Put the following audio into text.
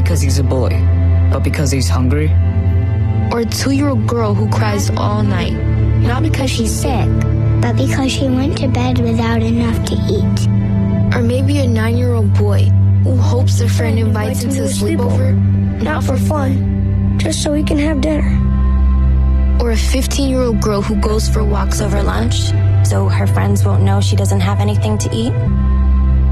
because he's a boy, but because he's hungry. Or a 2-year-old girl who cries all night, not because she's sick, but because she went to bed without enough to eat. Or maybe a 9-year-old boy who hopes a friend invites him to a sleepover, not for fun, just so he can have dinner. Or a 15-year-old girl who goes for walks over lunch, so her friends won't know she doesn't have anything to eat.